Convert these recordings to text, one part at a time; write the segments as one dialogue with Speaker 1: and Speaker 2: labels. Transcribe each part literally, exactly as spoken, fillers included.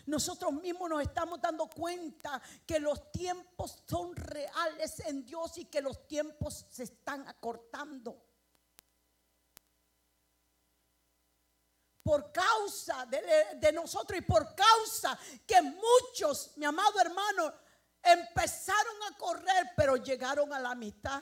Speaker 1: Nosotros mismos nos estamos dando cuenta que los tiempos son reales en Dios y que los tiempos se están acortando. Por causa de, de nosotros y por causa que muchos, mi amado hermano, empezaron a correr, pero llegaron a la mitad.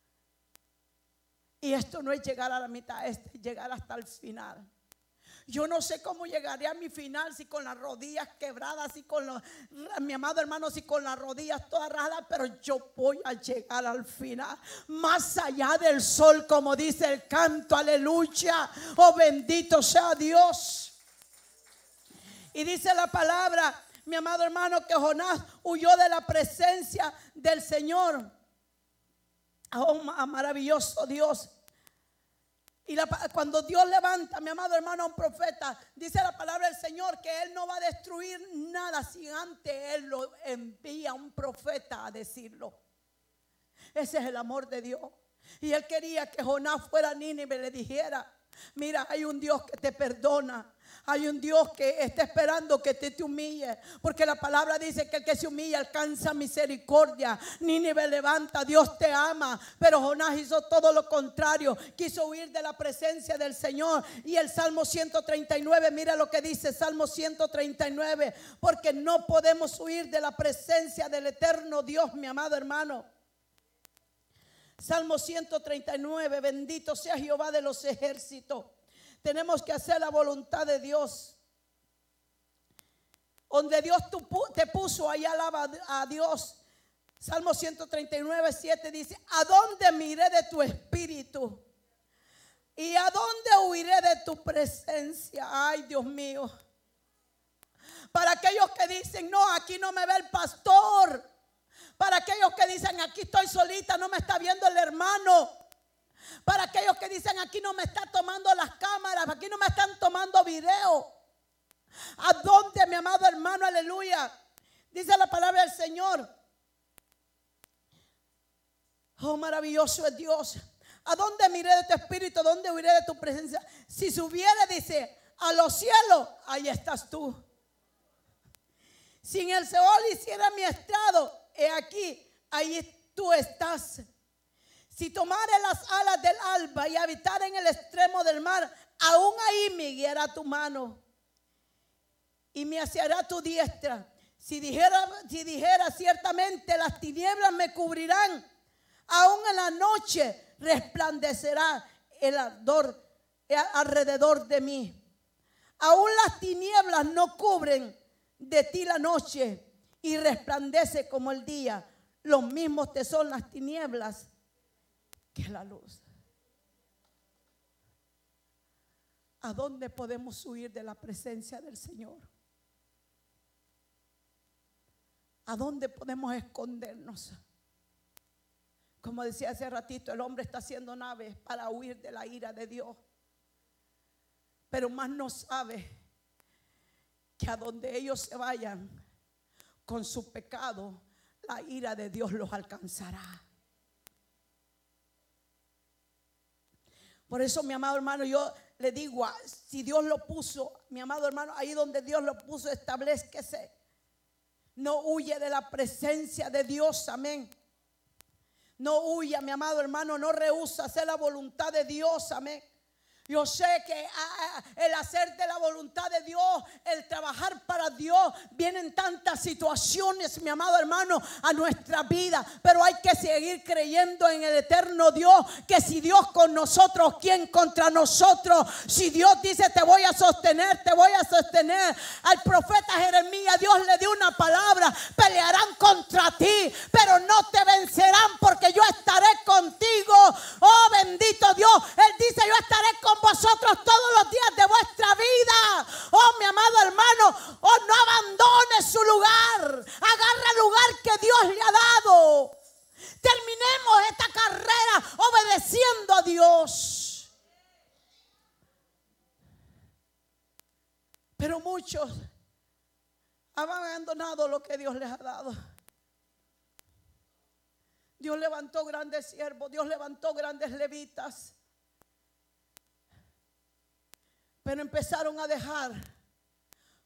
Speaker 1: Y esto no es llegar a la mitad, es llegar hasta el final. Yo no sé cómo llegaré a mi final, si con las rodillas quebradas, si con los, mi amado hermano, si con las rodillas todas rajadas, pero yo voy a llegar al final, más allá del sol, como dice el canto, aleluya, oh bendito sea Dios. Y dice la palabra, mi amado hermano, que Jonás huyó de la presencia del Señor. Oh, maravilloso Dios. Y la, cuando Dios levanta, mi amado hermano, a un profeta, dice la palabra del Señor que Él no va a destruir nada si antes Él lo envía a un profeta a decirlo. Ese es el amor de Dios. Y Él quería que Jonás fuera a Nínive y le dijera: mira, hay un Dios que te perdona. Hay un Dios que está esperando que te, te humille. Porque la palabra dice que el que se humilla alcanza misericordia. Nínive levanta, Dios te ama. Pero Jonás hizo todo lo contrario. Quiso huir de la presencia del Señor. Y el Salmo ciento treinta y nueve, mira lo que dice Salmo ciento treinta y nueve. Porque no podemos huir de la presencia del eterno Dios, mi amado hermano. Salmo ciento treinta y nueve, bendito sea Jehová de los ejércitos. Tenemos que hacer la voluntad de Dios. Donde Dios te puso, ahí alaba a Dios. Salmo ciento treinta y nueve, siete dice: ¿a dónde miré de tu espíritu? ¿Y a dónde huiré de tu presencia? Ay, Dios mío. Para aquellos que dicen: no, aquí no me ve el pastor. Para aquellos que dicen: aquí estoy solita, no me está viendo el hermano. Para aquellos que dicen: aquí no me están tomando las cámaras, aquí no me están tomando video. ¿A dónde, mi amado hermano? Aleluya. Dice la palabra del Señor. Oh, maravilloso es Dios. ¿A dónde miré de tu espíritu? ¿A dónde huiré de tu presencia? Si subiera, dice, a los cielos, ahí estás tú. Si en el Seol hiciera mi estrado, he aquí, ahí tú estás. Si tomare las alas del alba y habitara en el extremo del mar, aún ahí me guiará tu mano y me aseará tu diestra. Si dijera, si dijera ciertamente las tinieblas me cubrirán, aún en la noche resplandecerá el ardor alrededor de mí. Aún las tinieblas no cubren de ti la noche y resplandece como el día. Los mismos te son las tinieblas que la luz. ¿A dónde podemos huir de la presencia del Señor? ¿A dónde podemos escondernos? Como decía hace ratito, el hombre está haciendo naves para huir de la ira de Dios. Pero más no sabe que a donde ellos se vayan con su pecado, la ira de Dios los alcanzará. Por eso, mi amado hermano, yo le digo, si Dios lo puso, mi amado hermano, ahí donde Dios lo puso, establezquese. No huye de la presencia de Dios, amén. No huya, mi amado hermano, no rehúsa hacer la voluntad de Dios, amén. Yo sé que ah, el hacer de la voluntad de Dios, el trabajar para Dios, vienen tantas situaciones, mi amado hermano, a nuestra vida. Pero hay que seguir creyendo en el eterno Dios, que si Dios con nosotros, ¿quién contra nosotros? Si Dios dice te voy a sostener, te voy a sostener. Al profeta Jeremías Dios le dio una palabra: pelearán contra ti, pero no te vencerán porque yo estaré contigo. Oh, bendito Dios. Él dice: yo estaré con vosotros todos los días de vuestra vida. Oh, mi amado hermano, oh, no abandone su lugar. Agarra el lugar que Dios le ha dado. Terminemos esta carrera obedeciendo a Dios. Pero muchos han abandonado lo que Dios les ha dado. Dios levantó grandes siervos, Dios levantó grandes levitas. Pero empezaron a dejar